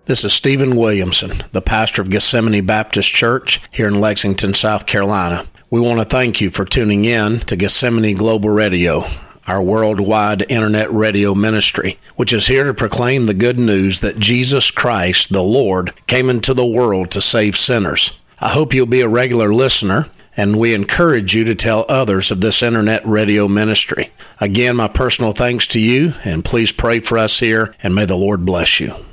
This is Stephen Williamson, the pastor of Gethsemane Baptist Church here in Lexington, South Carolina. We want to thank you for tuning in to Gethsemane Global Radio, our worldwide internet radio ministry, which is here to proclaim the good news that Jesus Christ, the Lord, came into the world to save sinners. I hope you'll be a regular listener, and we encourage you to tell others of this internet radio ministry. Again, my personal thanks to you, and please pray for us here, and may the Lord bless you.